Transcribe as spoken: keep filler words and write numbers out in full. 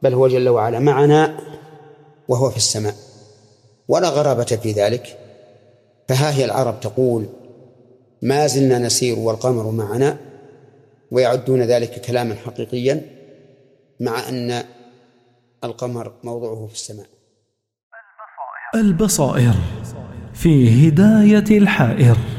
بل هو جل وعلا معنا وهو في السماء، ولا غرابة في ذلك. فها هي العرب تقول ما زلنا نسير والقمر معنا، ويعدون ذلك كلاما حقيقيا، مع أن القمر موضوعه في السماء. البصائر في هداية الحائر.